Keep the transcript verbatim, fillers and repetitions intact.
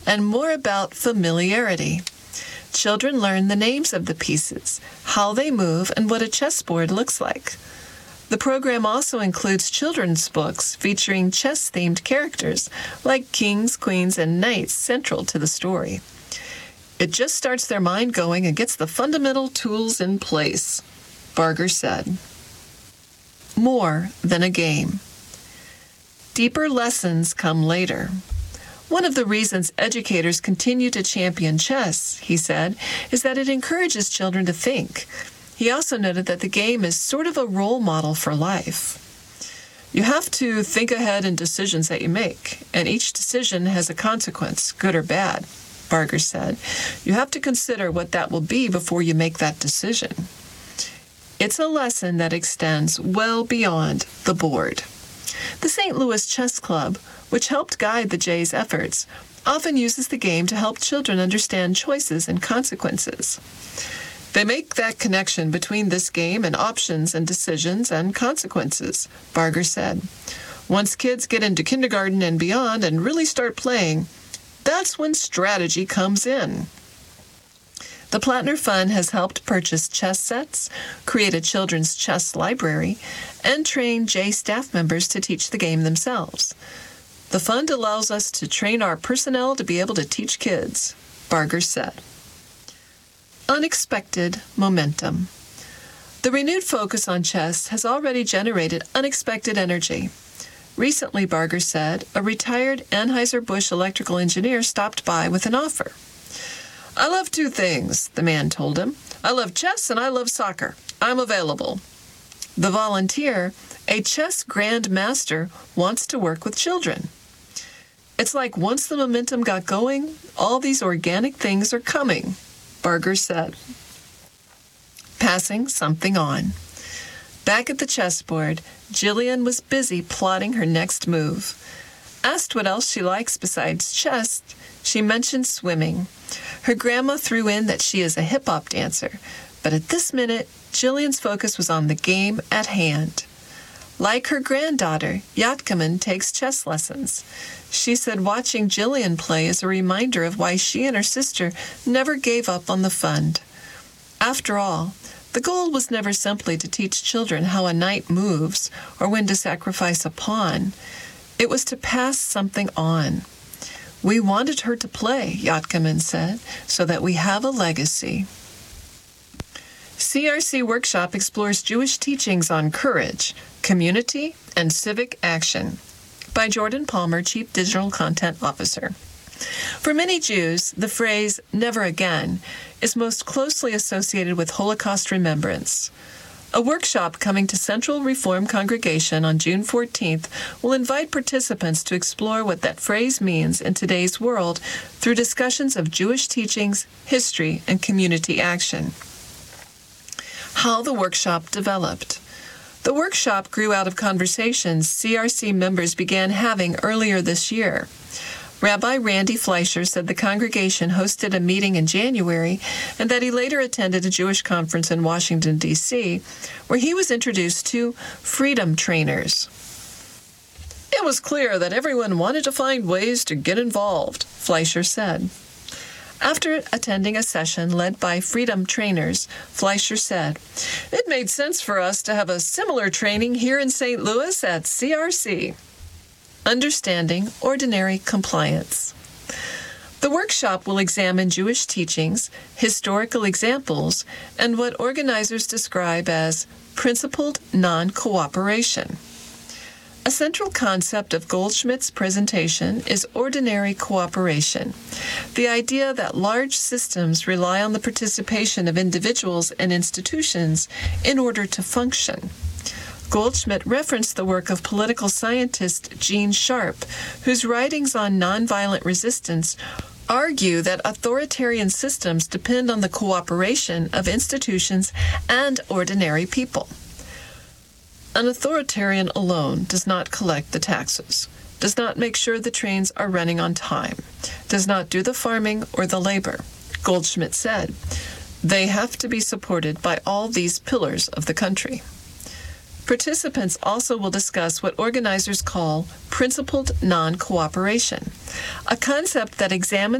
and more about familiarity. Children learn the names of the pieces, how they move, and what a chessboard looks like. The program also includes children's books featuring chess-themed characters like kings, queens, and knights central to the story. It just starts their mind going and gets the fundamental tools in place, Barger said. More than a game. Deeper lessons come later. One of the reasons educators continue to champion chess, he said, is that it encourages children to think. He also noted that the game is sort of a role model for life. You have to think ahead in decisions that you make, and each decision has a consequence, good or bad, Barger said. You have to consider what that will be before you make that decision. It's a lesson that extends well beyond the board. The Saint Louis Chess Club, which helped guide the Jays' efforts, often uses the game to help children understand choices and consequences. They make that connection between this game and options and decisions and consequences, Barger said. Once kids get into kindergarten and beyond and really start playing, that's when strategy comes in. The Plattner Fund has helped purchase chess sets, create a children's chess library, and train Jay staff members to teach the game themselves. The fund allows us to train our personnel to be able to teach kids, Barger said. Unexpected momentum. The renewed focus on chess has already generated unexpected energy. Recently, Barger said, a retired Anheuser-Busch electrical engineer stopped by with an offer. I love two things, the man told him. I love chess and I love soccer. I'm available. The volunteer, a chess grandmaster, wants to work with children. It's like once the momentum got going, all these organic things are coming, Barger said. Passing something on. Back at the chessboard, Jillian was busy plotting her next move. Asked what else she likes besides chess, she mentioned swimming. Her grandma threw in that she is a hip-hop dancer, but at this minute, Jillian's focus was on the game at hand. Like her granddaughter, Yatkaman takes chess lessons. She said watching Jillian play is a reminder of why she and her sister never gave up on the fund. After all, the goal was never simply to teach children how a knight moves or when to sacrifice a pawn. It was to pass something on. We wanted her to play, Yatkaman said, so that we have a legacy. C R C Workshop explores Jewish teachings on courage, community, and civic action by Jordan Palmer, Chief Digital Content Officer. For many Jews, the phrase, never again, is most closely associated with Holocaust remembrance. A workshop coming to Central Reform Congregation on June fourteenth will invite participants to explore what that phrase means in today's world through discussions of Jewish teachings, history, and community action. How the workshop developed. The workshop grew out of conversations C R C members began having earlier this year. Rabbi Randy Fleischer said the congregation hosted a meeting in January and that he later attended a Jewish conference in Washington, D C, where he was introduced to freedom trainers. It was clear that everyone wanted to find ways to get involved, Fleischer said. After attending a session led by freedom trainers, Fleischer said, "It made sense for us to have a similar training here in Saint Louis at C R C. Understanding Ordinary Compliance. The workshop will examine Jewish teachings, historical examples, and what organizers describe as principled non-cooperation. A central concept of Goldschmidt's presentation is ordinary cooperation, the idea that large systems rely on the participation of individuals and institutions in order to function. Goldschmidt referenced the work of political scientist Gene Sharp, whose writings on nonviolent resistance argue that authoritarian systems depend on the cooperation of institutions and ordinary people. An authoritarian alone does not collect the taxes, does not make sure the trains are running on time, does not do the farming or the labor. Goldschmidt said, they have to be supported by all these pillars of the country. Participants also will discuss what organizers call principled non-cooperation, a concept that examines